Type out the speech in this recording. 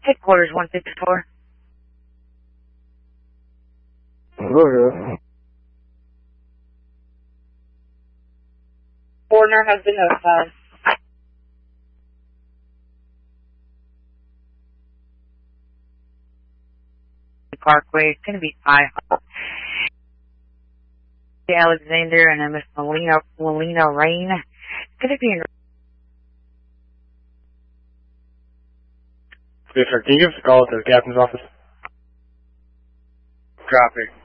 Headquarters 154. Okay. Foreigner has been notified. Parkway, it's going to be 5. Alexander and Miss Melina Rain. It's going to be in... Yes, sir. Can you give us a call to the captain's office? Copy.